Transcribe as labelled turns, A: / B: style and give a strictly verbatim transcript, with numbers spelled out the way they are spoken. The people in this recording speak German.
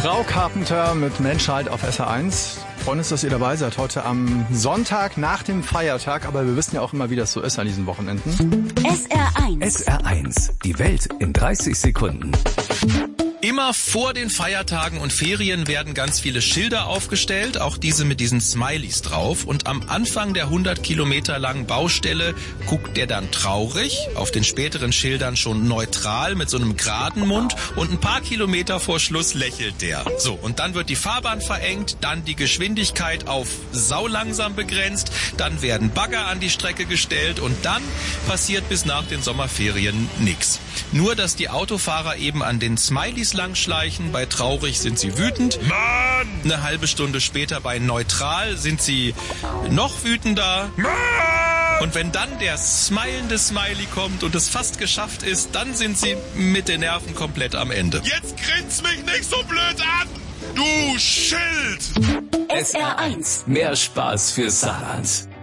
A: Frau Carpenter mit Menschheit auf S R eins. Freuen uns, dass ihr dabei seid heute am Sonntag nach dem Feiertag. Aber wir wissen ja auch immer, wie das so ist an diesen Wochenenden.
B: S R eins.
C: S R eins. Die Welt in dreißig Sekunden.
D: Immer vor den Feiertagen und Ferien werden ganz viele Schilder aufgestellt, auch diese mit diesen Smileys drauf. Und am Anfang der hundert Kilometer langen Baustelle guckt der dann traurig, auf den späteren Schildern schon neutral mit so einem geraden Mund und ein paar Kilometer vor Schluss lächelt der. So, und dann wird die Fahrbahn verengt, dann die Geschwindigkeit auf saulangsam begrenzt, dann werden Bagger an die Strecke gestellt und dann passiert bis nach den Sommerferien nix. Nur, dass die Autofahrer eben an den Smileys langschleichen, bei traurig sind sie wütend. Mann! Eine halbe Stunde später bei neutral sind sie noch wütender. Mann! Und wenn dann der smilende Smiley kommt und es fast geschafft ist, dann sind sie mit den Nerven komplett am Ende. Jetzt grinst mich nicht so blöd an, du Schild!
B: S R eins.
C: Mehr Spaß für Saarland.